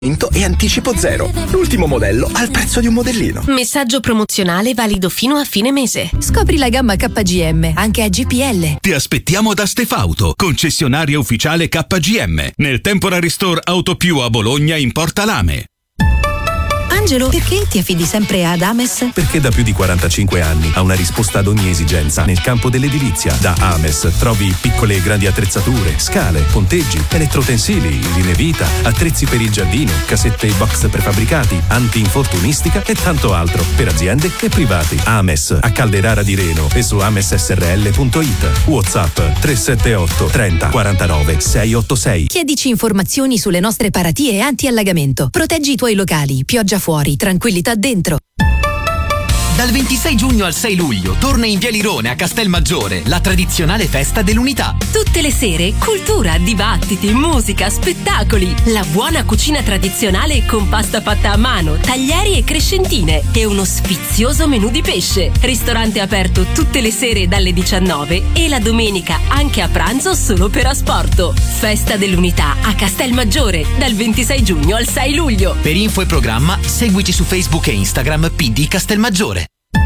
E anticipo zero. L'ultimo modello al prezzo di un modellino. Messaggio promozionale valido fino a fine mese. Scopri la gamma KGM anche a GPL. Ti aspettiamo da Stefauto, concessionaria ufficiale KGM, nel Temporary Store Auto Più a Bologna in Porta Lame. Angelo, perché ti affidi sempre ad Ames? Perché da più di 45 anni ha una risposta ad ogni esigenza nel campo dell'edilizia. Da Ames trovi piccole e grandi attrezzature, scale, ponteggi, elettrotensili, linee vita, attrezzi per il giardino, casette e box prefabbricati, anti-infortunistica e tanto altro per aziende e privati. Ames a Calderara di Reno e su amessrl.it. WhatsApp 378 30 49 686. Chiedici informazioni sulle nostre paratie anti-allagamento. Proteggi i tuoi locali, pioggia fuori, tranquillità dentro. Dal 26 giugno al 6 luglio torna in Via Lirone a Castelmaggiore la tradizionale festa dell'unità. Tutte le sere cultura, dibattiti, musica, spettacoli, la buona cucina tradizionale con pasta fatta a mano, taglieri e crescentine e uno sfizioso menù di pesce. Ristorante aperto tutte le sere dalle 19 e la domenica anche a pranzo solo per asporto. Festa dell'unità a Castelmaggiore dal 26 giugno al 6 luglio. Per info e programma seguici su Facebook e Instagram PD Castelmaggiore.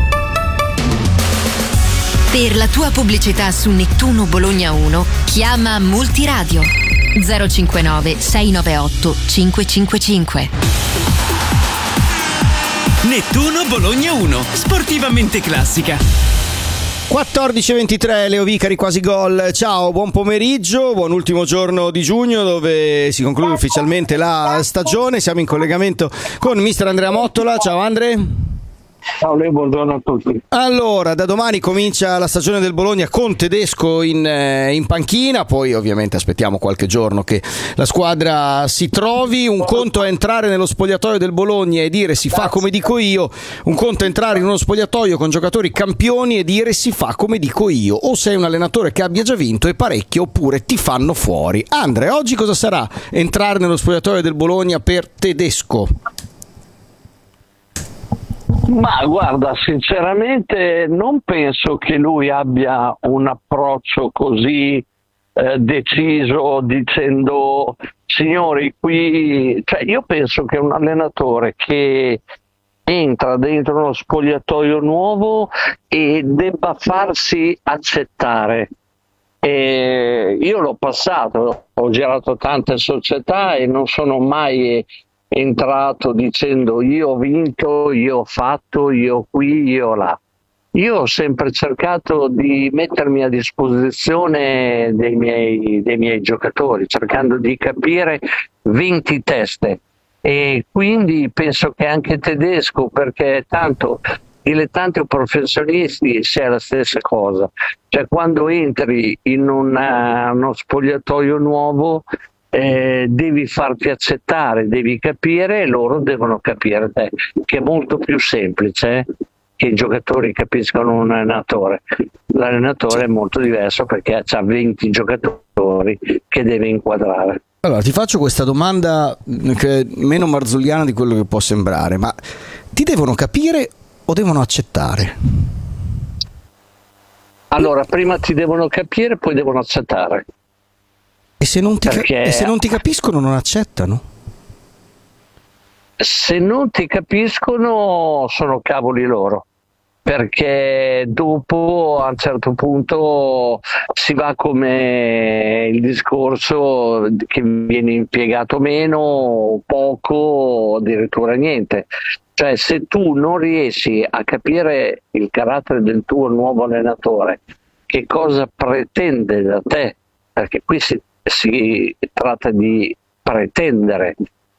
Per la tua pubblicità su Nettuno Bologna 1, chiama Multiradio 059 698 555. Nettuno Bologna 1, sportivamente classica. 14:23, Leo Vicari, quasi gol. Ciao, buon pomeriggio, buon ultimo giorno di giugno dove si conclude ufficialmente la stagione. Siamo in collegamento con mister Andrea Mottola. Ciao Andre. Ciao Leo, buongiorno a tutti. Allora, da domani comincia la stagione del Bologna con Tedesco in panchina, poi ovviamente aspettiamo qualche giorno che la squadra si trovi. Un conto è entrare nello spogliatoio del Bologna e dire si fa come dico io, un conto è entrare in uno spogliatoio con giocatori campioni e dire si fa come dico io. O sei un allenatore che abbia già vinto e parecchio oppure ti fanno fuori. Andrea, oggi cosa sarà entrare nello spogliatoio del Bologna per Tedesco? Ma guarda, sinceramente non penso che lui abbia un approccio così deciso dicendo signori qui, cioè io penso che un allenatore che entra dentro uno spogliatoio nuovo e debba farsi accettare. Io l'ho passato, ho girato tante società e non sono mai entrato dicendo io ho vinto, io ho fatto, io qui, io là. Io ho sempre cercato di mettermi a disposizione dei miei giocatori, cercando di capire 20 teste, e quindi penso che anche Tedesco, perché tanto dilettanti o professionisti sia la stessa cosa, cioè quando entri in uno spogliatoio nuovo devi farti accettare, devi capire e loro devono capire te, che è molto più semplice che i giocatori capiscano un allenatore. L'allenatore è molto diverso perché ha 20 giocatori che deve inquadrare. Allora ti faccio questa domanda che è meno marzulliana di quello che può sembrare, ma ti devono capire o devono accettare? Allora, prima ti devono capire, poi devono accettare. E se non ti capiscono non accettano? Se non ti capiscono sono cavoli loro, perché dopo a un certo punto si va come il discorso che viene impiegato meno, poco, addirittura niente. Cioè se tu non riesci a capire il carattere del tuo nuovo allenatore, che cosa pretende da te, perché qui si tratta di pretendere,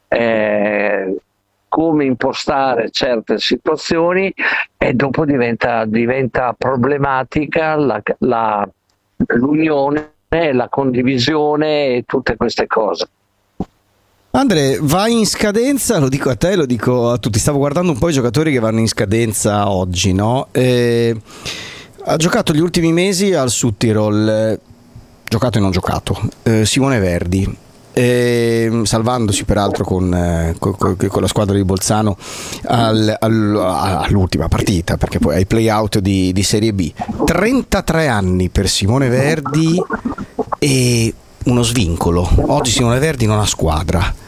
come impostare certe situazioni, e dopo diventa problematica l'unione, la condivisione e tutte queste cose. Andre, vai in scadenza, lo dico a te, lo dico a tutti, stavo guardando un po' i giocatori che vanno in scadenza oggi, no? Ha giocato gli ultimi mesi al Südtirol, giocato e non giocato, Simone Verdi, salvandosi peraltro con la squadra di Bolzano all'ultima partita, perché poi ai play-out di Serie B. 33 anni per Simone Verdi e uno svincolo. Oggi Simone Verdi non ha squadra.